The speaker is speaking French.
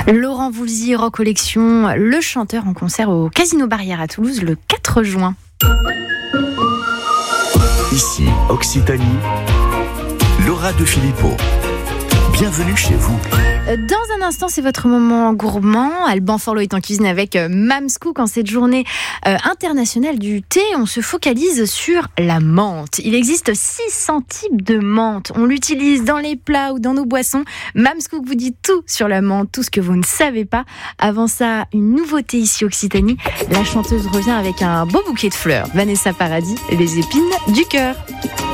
Laurent Voulzy, Rock Collection, le chanteur en concert au Casino Barrière à Toulouse le 4 juin. Ici, Occitanie, Laura de Filippo. Bienvenue chez vous. Dans un instant, c'est votre moment gourmand. Alban Forlot est en cuisine avec Mamscook en cette journée internationale du thé. On se focalise sur la menthe. Il existe 600 types de menthe. On l'utilise dans les plats ou dans nos boissons. Mamscook vous dit tout sur la menthe, tout ce que vous ne savez pas. Avant ça, une nouveauté ici Occitanie. La chanteuse revient avec un beau bouquet de fleurs. Vanessa Paradis, les épines du cœur.